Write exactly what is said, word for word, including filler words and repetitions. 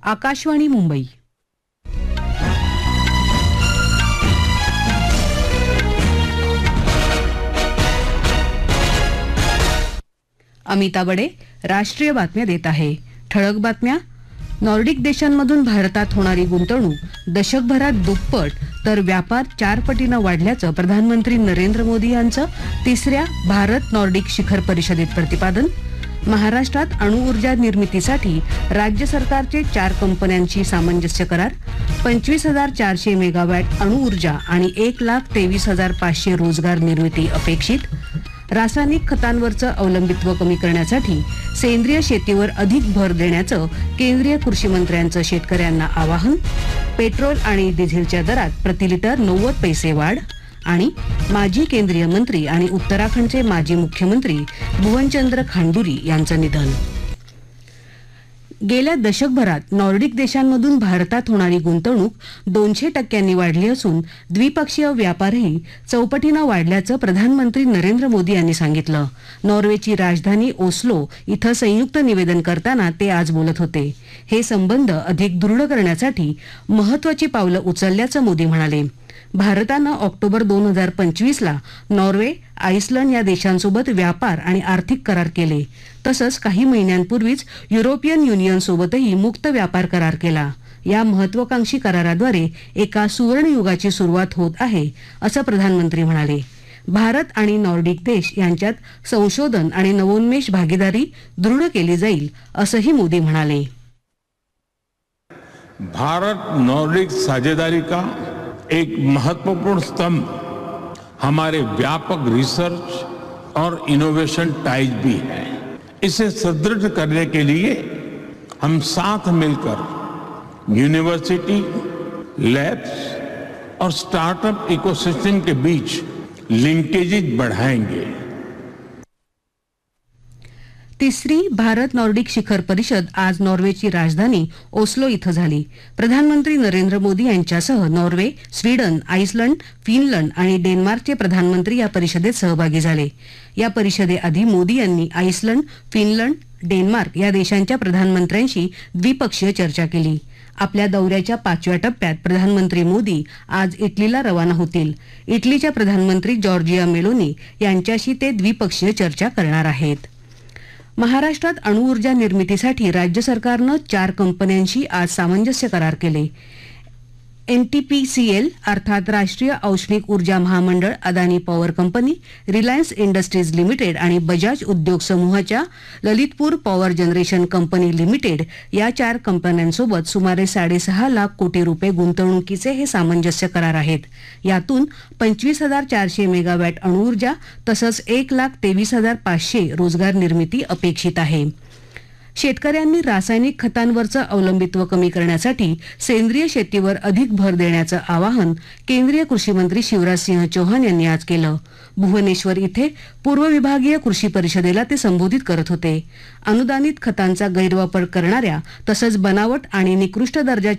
आकाशवाणी मुंबई. अमिता बडे राष्ट्रीय बातम्या देत आहे. ठळक बातम्या. नॉर्डिक देशांमधून भारतात होणारी गुंतवणूक दशकभरात दुप्पट तर व्यापार चार पटीनं वाढल्याचं प्रधानमंत्री नरेंद्र मोदी यांचं तिसऱ्या भारत नॉर्डिक शिखर परिषदेत प्रतिपादन. महाराष्ट्रात अणुऊर्जा निर्मितीसाठी राज्य सरकारचे चार कंपन्यांशी सामंजस्य करार. पंचवीस हजार चारशे मेगावॅट अणुऊर्जा आणि एक लाख तेवीस हजार पाचशे रोजगार निर्मिती अपेक्षित. रासायनिक खतांवरचं अवलंबित्व कमी करण्यासाठी सेंद्रिय शेतीवर अधिक भर देण्याचं केंद्रीय कृषी मंत्र्यांचं शेतकऱ्यांना आवाहन. पेट्रोल आणि डिझेलच्या दरात प्रति लिटर नव्वद पैसे वाढ. आणि माजी केंद्रीय मंत्री आणि उत्तराखंडचे माजी मुख्यमंत्री भुवनचंद्र खांडुरी यांचं निधन. गेल्या दशकभरात नॉर्डिक देशांमधून भारतात होणारी गुंतवणूक दोनशे टक्क्यांनी वाढली असून द्विपक्षीय व्यापारही चौपटीनं वाढल्याचं प्रधानमंत्री नरेंद्र मोदी यांनी सांगितलं. नॉर्वेची राजधानी ओस्लो इथं संयुक्त निवेदन करताना ते आज बोलत होते. हे संबंध अधिक दृढ करण्यासाठी महत्वाची पावलं उचलल्याचं मोदी म्हणाले. भारतानं ऑक्टोबर दोन हजार पंचवीस ला नॉर्वे, आइसलंड या देशांसोबत व्यापार आणि आर्थिक करार केले. तसंच काही महिन्यांपूर्वीच युरोपियन युनियन सोबतही मुक्त व्यापार करार केला. या महत्वाकांक्षी कराराद्वारे एका सुवर्णयुगाची सुरुवात होत आहे असं प्रधानमंत्री म्हणाले. भारत आणि नॉर्डिक देश यांच्यात संशोधन आणि नवोन्मेष भागीदारी दृढ केली जाईल असंही मोदी म्हणाले. भारत नॉर्डिक साझेदारी का एक महत्वपूर्ण स्तंभ हमारे व्यापक रिसर्च और इनोवेशन टाइज भी है. इसे सुदृढ़ करने के लिए हम साथ मिलकर यूनिवर्सिटी, लैब्स और स्टार्टअप इकोसिस्टम के बीच लिंकेजेस बढ़ाएंगे. तिसरी भारत नॉर्डिक शिखर परिषद आज नॉर्वेची राजधानी ओस्लो इथं झाली. प्रधानमंत्री नरेंद्र मोदी यांच्यासह नॉर्वे, स्वीडन, आइसलंड, फिनलंड आणि डेन्मार्कचे प्रधानमंत्री या परिषदेत सहभागी झाले. या परिषदेआधी मोदी यांनी आइसलंड, फिनलंड, डेन्मार्क या देशांच्या प्रधानमंत्र्यांशी द्विपक्षीय चर्चा केली. आपल्या दौऱ्याच्या पाचव्या टप्प्यात प्रधानमंत्री मोदी आज इटलीला रवाना होतील. इटलीच्या प्रधानमंत्री जॉर्जिया मेलोनी यांच्याशी ते द्विपक्षीय चर्चा करणार आहेत. महाराष्ट्रात अणुऊर्जा निर्मितीसाठी राज्य सरकारनं चार कंपन्यांशी आज सामंजस्य करार केले. एनटीपीसीएल अर्थात राष्ट्रीय औष्णिक ऊर्जा महामंडळ, Adani power company, Reliance industries limited आणि बजाज उद्योग समूहाच्या Lalitpur power generation company limited या चार कंपन्यांसोबत सुमारे साडेसहा लाख कोटी रुपये गुंतवणुकीचे हे सामंजस्य करार आहेत. यातून पंचवीस हजार चारशे मेगावॅट अणुऊर्जा तसंच एक लाख तेवीस हजार पाचशे रोजगार निर्मिती अपेक्षित आहे. शेतकऱ्यांनी रासायनिक खतांवरचं अवलंबित्व कमी करण्यासाठी सेंद्रिय शेतीवर अधिक भर देण्याचं आवाहन केंद्रीय कृषी मंत्री शिवराज सिंह चौहान यांनी आज केलं. भुवनेश्वर इथे पूर्व विभागीय कृषी परिषदेला ते संबोधित करत होते. अनुदानित खतांचा गैरवापर करणाऱ्या तसंच बनावट आणि निकृष्ट दर्जाच्या